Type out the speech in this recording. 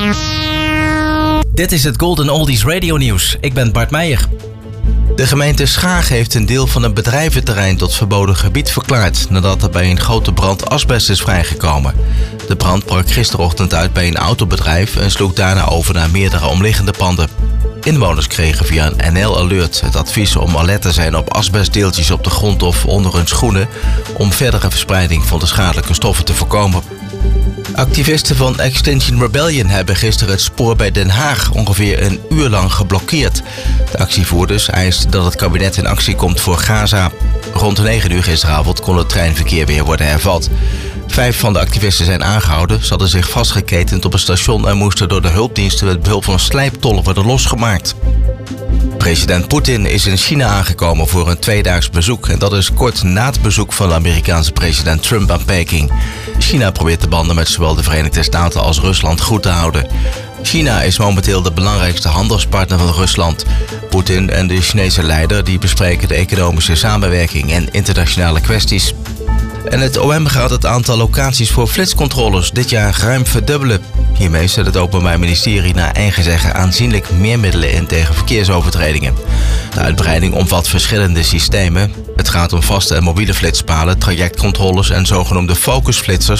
Dit is het Golden Oldies Radio Nieuws. Ik ben Bart Meijer. De gemeente Schaag heeft een deel van een bedrijventerrein tot verboden gebied verklaard nadat er bij een grote brand asbest is vrijgekomen. De brand brak gisterochtend uit bij een autobedrijf en sloeg daarna over naar meerdere omliggende panden. Inwoners kregen via een NL Alert het advies om alert te zijn op asbestdeeltjes op de grond of onder hun schoenen om verdere verspreiding van de schadelijke stoffen te voorkomen. Activisten van Extinction Rebellion hebben gisteren het spoor bij Den Haag ongeveer een uur lang geblokkeerd. De actievoerders eisten dat het kabinet in actie komt voor Gaza. Rond 9 uur gisteravond kon het treinverkeer weer worden hervat. 5 van de activisten zijn aangehouden. Ze hadden zich vastgeketend op een station en moesten door de hulpdiensten met behulp van slijptollen worden losgemaakt. President Poetin is in China aangekomen voor een 2-daags bezoek. En dat is kort na het bezoek van de Amerikaanse president Trump aan Peking. China probeert de banden met zowel de Verenigde Staten als Rusland goed te houden. China is momenteel de belangrijkste handelspartner van Rusland. Poetin en de Chinese leider die bespreken de economische samenwerking en internationale kwesties. En het OM gaat het aantal locaties voor flitscontroles dit jaar ruim verdubbelen. Hiermee zet het Openbaar Ministerie naar eigen zeggen aanzienlijk meer middelen in tegen verkeersovertredingen. De uitbreiding omvat verschillende systemen. Het gaat om vaste en mobiele flitspalen, trajectcontroles en zogenoemde focusflitsers